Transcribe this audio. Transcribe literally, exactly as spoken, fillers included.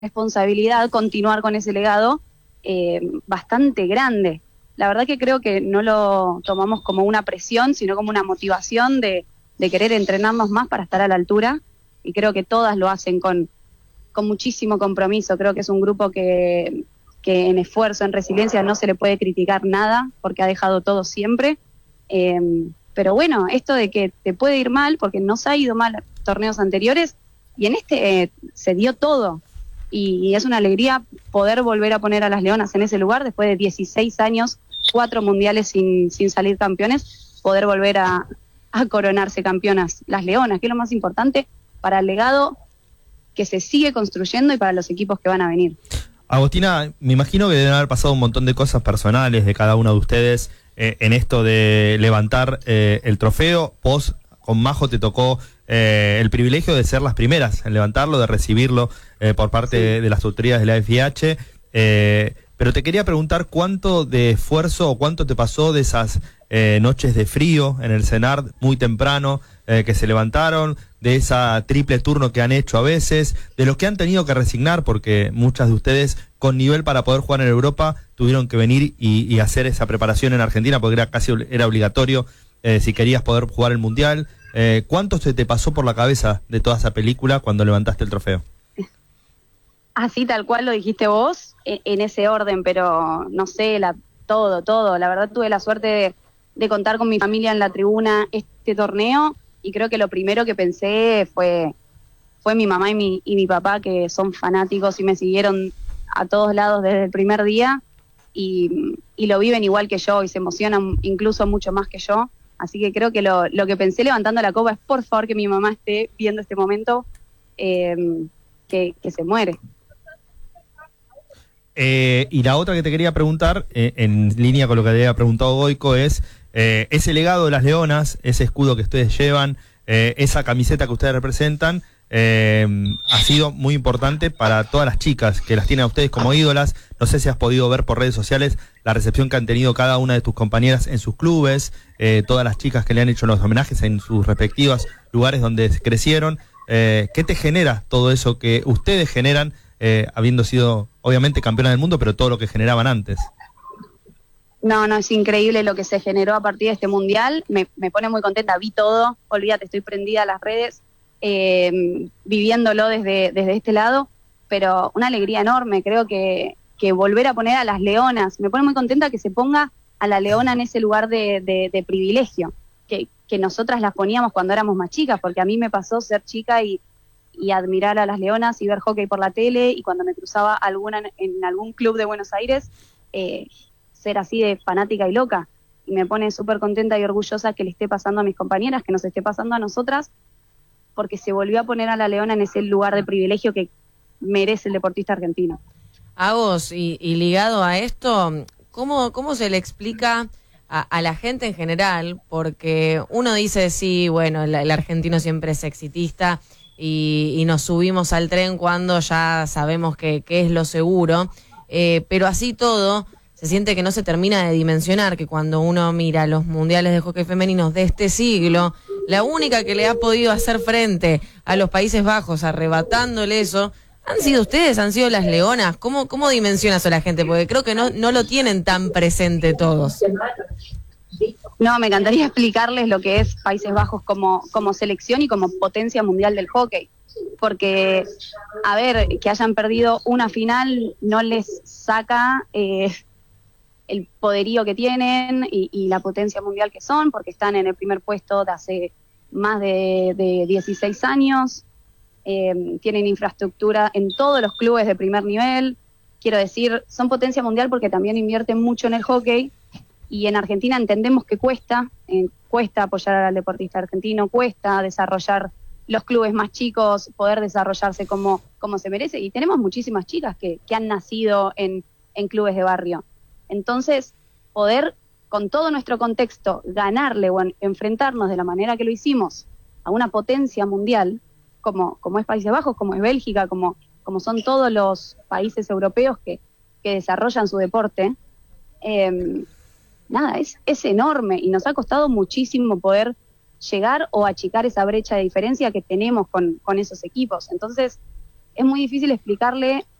responsabilidad continuar con ese legado eh, bastante grande. La verdad que creo que no lo tomamos como una presión, sino como una motivación de, de querer entrenarnos más para estar a la altura, y creo que todas lo hacen con, con muchísimo compromiso. Creo que es un grupo que, que en esfuerzo, en resiliencia, no se le puede criticar nada, porque ha dejado todo siempre. Eh, pero bueno, esto de que te puede ir mal, porque nos ha ido mal en torneos anteriores, y en este eh, se dio todo. Y, y es una alegría poder volver a poner a las Leonas en ese lugar después de dieciséis años, cuatro mundiales sin, sin salir campeones, poder volver a, a coronarse campeonas las Leonas, que es lo más importante para el legado que se sigue construyendo y para los equipos que van a venir. Agostina, me imagino que deben haber pasado un montón de cosas personales de cada uno de ustedes eh, en esto de levantar eh, el trofeo. Vos, con Majo, te tocó eh, el privilegio de ser las primeras en levantarlo, de recibirlo eh, por parte sí. de, de las autoridades de la F I H. Eh, pero te quería preguntar cuánto de esfuerzo o cuánto te pasó de esas eh, noches de frío en el CENARD muy temprano, eh, que se levantaron, de esa triple turno que han hecho a veces, de los que han tenido que resignar, porque muchas de ustedes con nivel para poder jugar en Europa tuvieron que venir y, y hacer esa preparación en Argentina, porque era casi era obligatorio eh, si querías poder jugar el Mundial. Eh, ¿Cuánto se te pasó por la cabeza de toda esa película cuando levantaste el trofeo? Así tal cual lo dijiste vos, en, en ese orden, pero no sé, la, todo, todo. La verdad tuve la suerte de, de contar con mi familia en la tribuna este torneo, y creo que lo primero que pensé fue, fue mi mamá y mi, y mi papá, que son fanáticos y me siguieron a todos lados desde el primer día, y, y lo viven igual que yo y se emocionan incluso mucho más que yo. Así que creo que lo, lo que pensé levantando la copa es, por favor, que mi mamá esté viendo este momento, eh, que, que se muere. Eh, y la otra que te quería preguntar, eh, en línea con lo que te había preguntado Goico, es eh, ese legado de las Leonas, ese escudo que ustedes llevan, eh, esa camiseta que ustedes representan, eh, ha sido muy importante para todas las chicas que las tienen a ustedes como ídolas. No sé si has podido ver por redes sociales la recepción que han tenido cada una de tus compañeras en sus clubes, eh, todas las chicas que le han hecho los homenajes en sus respectivos lugares donde crecieron. Eh, ¿Qué te genera todo eso que ustedes generan, eh, habiendo sido obviamente campeona del mundo, pero todo lo que generaban antes? No, no, es increíble lo que se generó a partir de este mundial. Me, me pone muy contenta, vi todo, olvídate, estoy prendida a las redes, eh, viviéndolo desde, desde este lado, pero una alegría enorme. Creo que, que volver a poner a las Leonas, me pone muy contenta que se ponga a la Leona en ese lugar de, de, de privilegio, que, que nosotras las poníamos cuando éramos más chicas, porque a mí me pasó ser chica y, y admirar a las Leonas y ver hockey por la tele, y cuando me cruzaba alguna en, en algún club de Buenos Aires, eh, ser así de fanática y loca, y me pone súper contenta y orgullosa que le esté pasando a mis compañeras, que nos esté pasando a nosotras, porque se volvió a poner a la Leona en ese lugar de privilegio que merece el deportista argentino. A vos, y, y ligado a esto, ¿cómo, cómo se le explica a, a la gente en general? Porque uno dice, sí, bueno, el, el argentino siempre es exitista, y, y nos subimos al tren cuando ya sabemos que, que es lo seguro, eh, pero así todo se siente que no se termina de dimensionar, que cuando uno mira los mundiales de hockey femeninos de este siglo, la única que le ha podido hacer frente a los Países Bajos arrebatándole eso, han sido ustedes, han sido las Leonas. ¿Cómo, cómo dimensionas a la gente? Porque creo que no, no lo tienen tan presente todos. No, me encantaría explicarles lo que es Países Bajos como, como selección y como potencia mundial del hockey. Porque, a ver, que hayan perdido una final no les saca eh, el poderío que tienen y, y la potencia mundial que son, porque están en el primer puesto de hace más de, de dieciséis años, eh, tienen infraestructura en todos los clubes de primer nivel. Quiero decir, son potencia mundial porque también invierten mucho en el hockey, y en Argentina entendemos que cuesta, eh, cuesta apoyar al deportista argentino, cuesta desarrollar los clubes más chicos, poder desarrollarse como, como se merece, y tenemos muchísimas chicas que, que han nacido en, en clubes de barrio. Entonces, poder, con todo nuestro contexto, ganarle o en, enfrentarnos de la manera que lo hicimos a una potencia mundial, como, como es Países Bajos, como es Bélgica, como, como son todos los países europeos que, que desarrollan su deporte, eh, nada, es, es enorme, y nos ha costado muchísimo poder llegar o achicar esa brecha de diferencia que tenemos con, con esos equipos. Entonces, es muy difícil explicarle